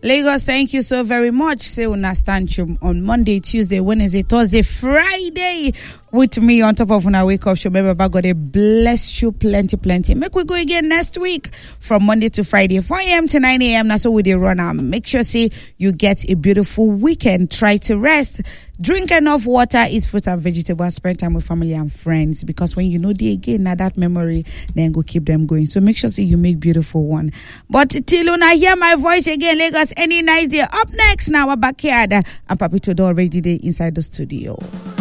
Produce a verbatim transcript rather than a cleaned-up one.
Lagos, thank you so very much. Say una stand you on Monday, Tuesday, Wednesday, Thursday, Friday with me on top of una wake up show. Maybe Baba God bless you plenty, plenty. Make we go again next week from Monday to Friday, four a.m. to nine a.m. That's what we dey run am. Make sure say you get a beautiful weekend. Try to rest. Drink enough water, eat fruit and vegetables, spend time with family and friends, because when you know the again, now that memory, then go keep them going. So make sure say you make beautiful one. But till una hear my voice again, Lagos, any nice day. Up next now, our backyard, and Papito already there inside the studio.